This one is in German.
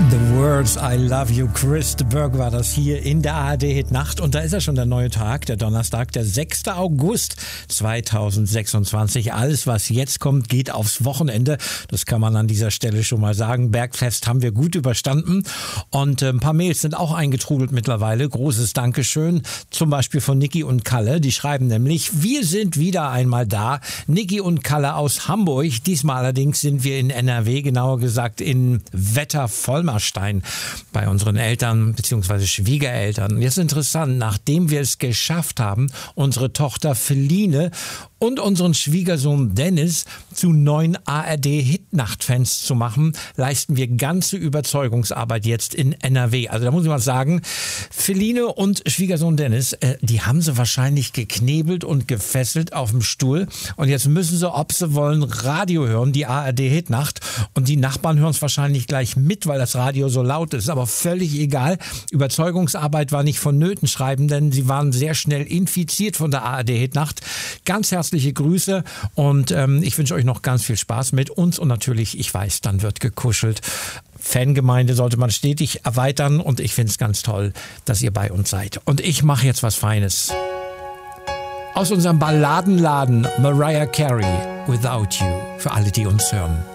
The Words I Love You, Chris de Burgh war das hier in der ARD-Hit Nacht. Und da ist ja schon der neue Tag, der Donnerstag, der 6. August 2026. Alles, was jetzt kommt, geht aufs Wochenende. Das kann man an dieser Stelle schon mal sagen. Bergfest haben wir gut überstanden. Und ein paar Mails sind auch eingetrudelt mittlerweile. Großes Dankeschön. Zum Beispiel von Niki und Kalle. Die schreiben nämlich, wir sind wieder einmal da. Niki und Kalle aus Hamburg. Diesmal allerdings sind wir in NRW, genauer gesagt in Wetter-Vollmerstein bei unseren Eltern bzw. Schwiegereltern. Jetzt interessant, nachdem wir es geschafft haben, unsere Tochter Feline und unseren Schwiegersohn Dennis zu neuen ARD-Hit-Nacht-Fans zu machen, leisten wir ganze Überzeugungsarbeit jetzt in NRW. Also da muss ich mal sagen, Feline und Schwiegersohn Dennis, die haben sie wahrscheinlich geknebelt und gefesselt auf dem Stuhl. Und jetzt müssen sie, ob sie wollen, Radio hören, die ARD-Hit-Nacht. Und die Nachbarn hören es wahrscheinlich gleich mit, weil das Radio so laut ist. Aber völlig egal. Überzeugungsarbeit war nicht vonnöten, schreiben, denn sie waren sehr schnell infiziert von der ARD-Hit-Nacht. Ganz herzliche Grüße und ich wünsche euch noch ganz viel Spaß mit uns und natürlich, ich weiß, dann wird gekuschelt. Fangemeinde sollte man stetig erweitern und ich finde es ganz toll, dass ihr bei uns seid. Und ich mache jetzt was Feines. Aus unserem Balladenladen Mariah Carey, Without You, für alle, die uns hören.